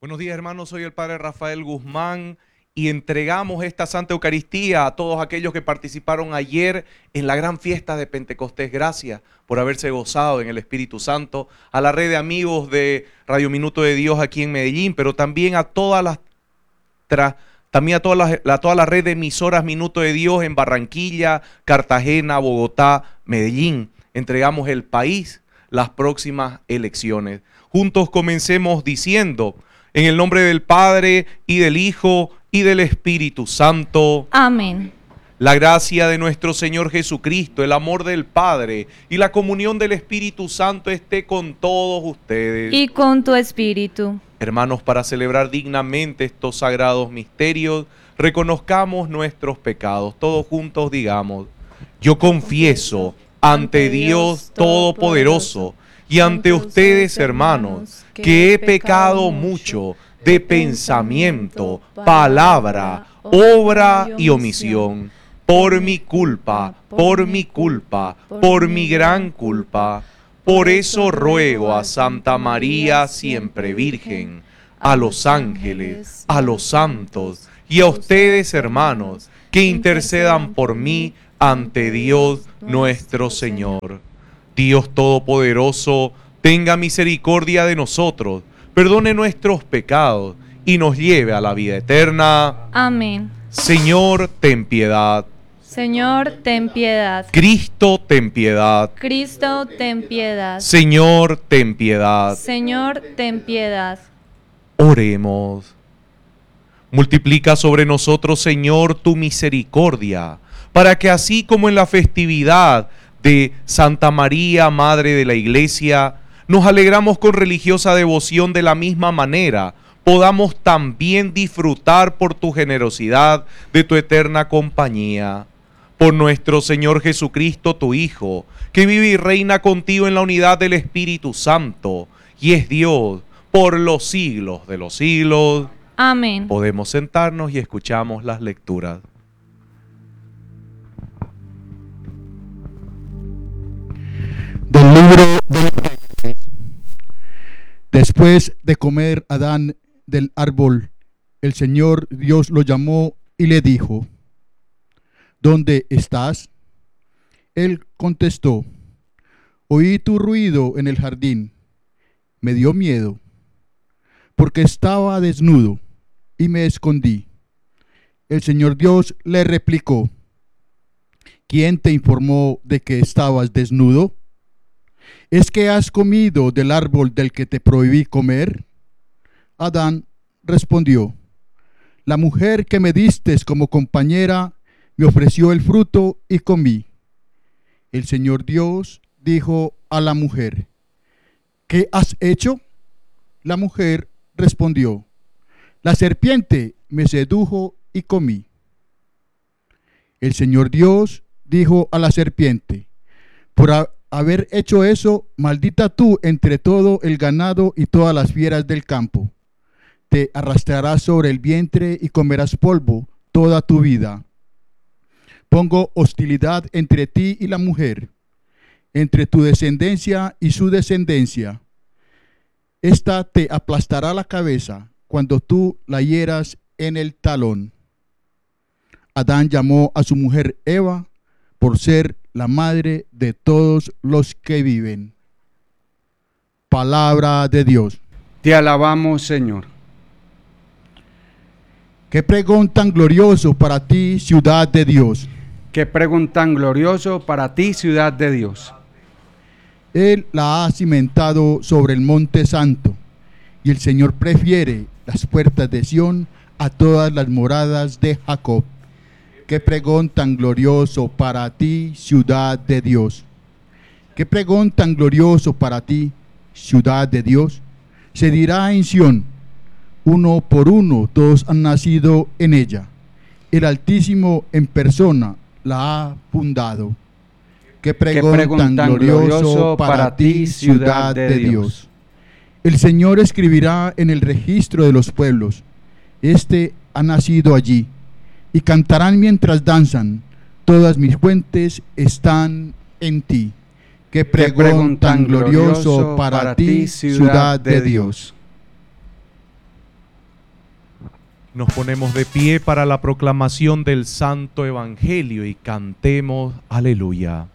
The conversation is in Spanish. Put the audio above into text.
Buenos días, hermanos, soy el Padre Rafael Guzmán y entregamos esta Santa Eucaristía a todos aquellos que participaron ayer en la gran fiesta de Pentecostés. Gracias por haberse gozado en el Espíritu Santo, a la red de amigos de Radio Minuto de Dios aquí en Medellín, pero también a toda la red de emisoras Minuto de Dios en Barranquilla, Cartagena, Bogotá, Medellín. Entregamos el país, las próximas elecciones. Juntos comencemos diciendo: en el nombre del Padre, y del Hijo, y del Espíritu Santo. Amén. La gracia de nuestro Señor Jesucristo, el amor del Padre y la comunión del Espíritu Santo esté con todos ustedes. Y con tu espíritu. Hermanos, para celebrar dignamente estos sagrados misterios, reconozcamos nuestros pecados. Todos juntos digamos: yo confieso ante Dios Todopoderoso y ante ustedes, hermanos, que he pecado mucho de pensamiento, palabra, obra y omisión, por mi culpa, por mi gran culpa. Por eso ruego a Santa María siempre Virgen, a los ángeles, a los santos y a ustedes, hermanos, que intercedan por mí ante Dios nuestro Señor. Dios Todopoderoso, tenga misericordia de nosotros, perdone nuestros pecados y nos lleve a la vida eterna. Amén. Señor, ten piedad. Señor, ten piedad. Cristo, ten piedad. Cristo, ten piedad. Señor, ten piedad. Señor, ten piedad. Oremos. Multiplica sobre nosotros, Señor, tu misericordia, para que así como en la festividad de Santa María, Madre de la Iglesia, nos alegramos con religiosa devoción, de la misma manera podamos también disfrutar por tu generosidad de tu eterna compañía. Por nuestro Señor Jesucristo, tu Hijo, que vive y reina contigo en la unidad del Espíritu Santo, y es Dios por los siglos de los siglos. Amén. Podemos sentarnos y escuchamos las lecturas. Del libro de los Génesis. Después de comer Adán del árbol, el Señor Dios lo llamó y le dijo: ¿dónde estás? Él contestó: oí tu ruido en el jardín. Me dio miedo, porque estaba desnudo y me escondí. El Señor Dios le replicó: ¿quién te informó de que estabas desnudo? ¿Es que has comido del árbol del que te prohibí comer? Adán respondió: la mujer que me diste como compañera me ofreció el fruto y comí. El Señor Dios dijo a la mujer: ¿qué has hecho? La mujer respondió: la serpiente me sedujo y comí. El Señor Dios dijo a la serpiente: por haber hecho eso, maldita tú entre todo el ganado y todas las fieras del campo. Te arrastrarás sobre el vientre y comerás polvo toda tu vida. Pongo hostilidad entre ti y la mujer, entre tu descendencia y su descendencia. Esta te aplastará la cabeza cuando tú la hieras en el talón. Adán llamó a su mujer Eva por ser la madre de todos los que viven. Palabra de Dios. Te alabamos, Señor. Qué pregón tan glorioso para ti, ciudad de Dios. Qué pregón tan glorioso para ti, ciudad de Dios. Él la ha cimentado sobre el monte santo, y el Señor prefiere las puertas de Sión a todas las moradas de Jacob. Qué pregón tan glorioso para ti, ciudad de Dios. Qué pregón tan glorioso para ti, ciudad de Dios. Se dirá en Sión: uno por uno todos han nacido en ella. El Altísimo en persona la ha fundado. Qué pregón tan glorioso para ti, ciudad de Dios. El Señor escribirá en el registro de los pueblos: este ha nacido allí. Y cantarán mientras danzan: todas mis fuentes están en ti. Qué pregón tan glorioso para ti, ciudad de Dios. Nos ponemos de pie para la proclamación del Santo Evangelio y cantemos aleluya.